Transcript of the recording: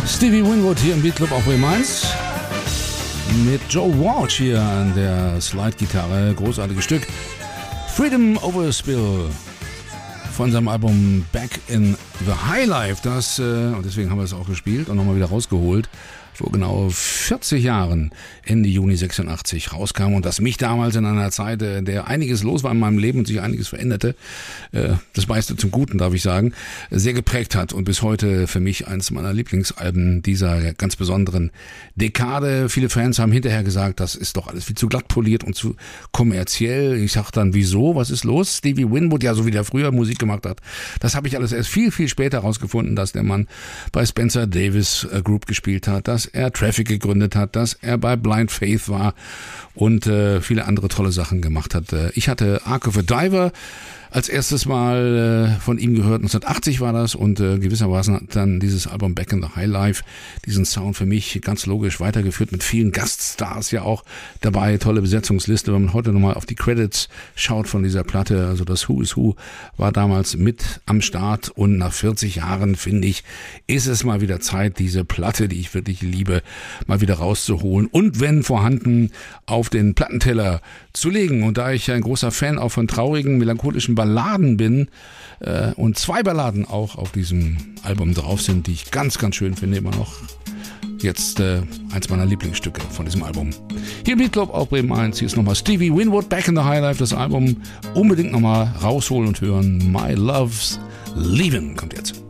Stevie Winwood hier im Beatclub auf Bremen 1 mit Joe Walsh hier an der Slide-Gitarre. Großartiges Stück. Freedom Over Spill von seinem Album Back in the High Life. Das, und deswegen haben wir es auch gespielt und nochmal wieder rausgeholt, vor genau 40 Jahren, Ende Juni 86 rauskam und das mich damals in einer Zeit, in der einiges los war in meinem Leben und sich einiges veränderte, das meiste zum Guten, darf ich sagen, sehr geprägt hat und bis heute für mich eines meiner Lieblingsalben dieser ganz besonderen Dekade. Viele Fans haben hinterher gesagt, das ist doch alles viel zu glatt poliert und zu kommerziell. Ich sag dann, wieso? Was ist los? Stevie Winwood, ja, so wie der früher Musik gemacht hat. Das habe ich alles erst viel, viel später rausgefunden, dass der Mann bei Spencer Davis Group gespielt hat, dass er Traffic gegründet hat, dass er bei Blind Faith war und viele andere tolle Sachen gemacht hat. Ich hatte Ark of a Diver als erstes Mal von ihm gehört, 1980 war das und gewissermaßen hat dann dieses Album Back in the High Life diesen Sound für mich ganz logisch weitergeführt, mit vielen Gaststars ja auch dabei, tolle Besetzungsliste, wenn man heute nochmal auf die Credits schaut von dieser Platte, also das Who is Who war damals mit am Start und nach 40 Jahren, finde ich, ist es mal wieder Zeit, diese Platte, die ich wirklich liebe, mal wieder rauszuholen und wenn vorhanden auf den Plattenteller zu legen. Und da ich ein großer Fan auch von traurigen, melancholischen Balladen bin und zwei Balladen auch auf diesem Album drauf sind, die ich ganz, ganz schön finde, immer noch jetzt eins meiner Lieblingsstücke von diesem Album. Hier im Beatclub auf Bremen 1, hier ist nochmal Stevie Winwood, Back in the High Life, das Album unbedingt nochmal rausholen und hören. My Love's Leavin' kommt jetzt.